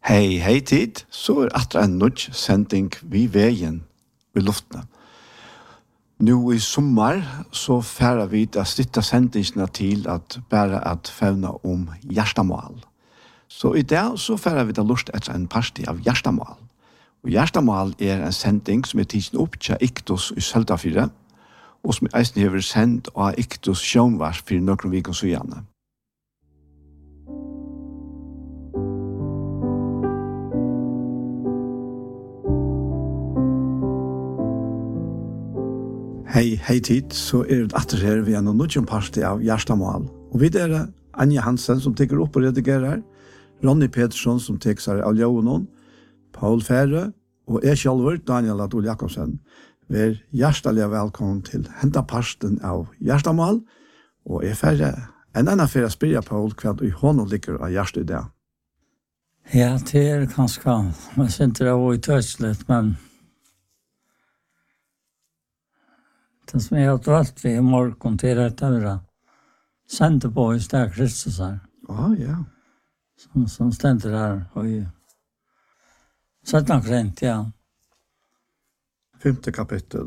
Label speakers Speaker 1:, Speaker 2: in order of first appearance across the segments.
Speaker 1: Hei tid, så atra en nødt sending vi veien i luftene. Nå i sommar så færer vi å stytte sendingsene til at bare at fevne om hjertemål. Så i dag så færer vi da lust etter en parti av hjertemål. Og hjertemål en sending som tidsen opp til Iktus i Søltafire, og som eisen har sendt av Iktus sjønvars for noen viker så gjerne. Hei tid, så det atter her vi en nødgjøn parti av Gjerstamål. Og vi Anja Hansen som teker opp og redigerer, Ronny Petersson som teker seg av Ljøvånen, Paul Fære og jeg selv, Daniel Adol Jakobsen. Vi hjertelig velkommen til henta parten av Gjerstamål, og jeg færre en annen færre spyrir Paul hva i hånden ligger av hjertet i det.
Speaker 2: Ja, det ganske, man synes det var utøyslet, men det som jeg har drølt vi i morgen til dette er sendte på i sted Kristus her.
Speaker 1: Ja.
Speaker 2: Som stender her og i 17 krent, ja.
Speaker 1: 5. kapittel.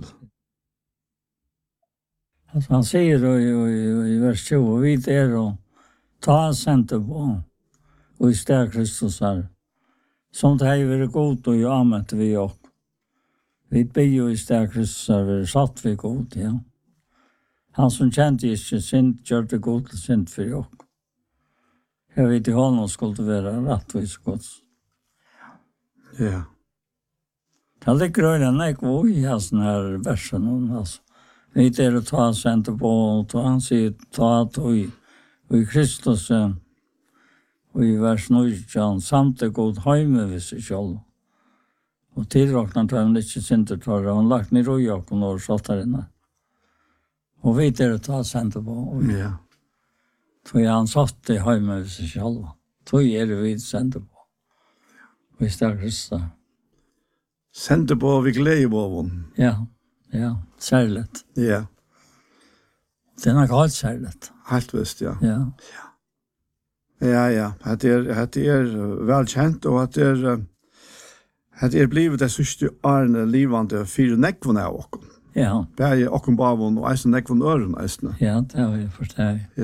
Speaker 2: Altså, han sier i vers 20, vi og ta sendte på og i sted Kristus her. Som det har vært godt og amet vi også. Vi ber jo i sted Kristus har vært satt vi god, ja. Han som kjente ikke synd, gjør det god til synd for jo. Jeg vet ikke honom skulle være rettvis gods.
Speaker 1: Ja.
Speaker 2: Det ligger øyne nek og i hans her versen, altså. Vi å ta sendte på, og han sier ta tog i Kristus, og i vers 9, samt det god heime hvis vi selv. Og tilrakna tar han ikke synder tar, og han lagt ned i jakken og satt her inne. Og vi å ta sendte på,
Speaker 1: Ja.
Speaker 2: tog han satt i heime ved seg selv. Tog vi sendte på. Og i stedet Kristus.
Speaker 1: Sendte på vi gleder på hon.
Speaker 2: Ja, særligt.
Speaker 1: Ja.
Speaker 2: Det er nok alt særligt.
Speaker 1: Helt visst, ja.
Speaker 2: Ja.
Speaker 1: Ja. Det velkjent, og det blivet det sørste årene livande fire nekvene av okken.
Speaker 2: Ja.
Speaker 1: Bære okken bavon og eisen nekvene øren eisene.
Speaker 2: Ja, det har jeg forstått.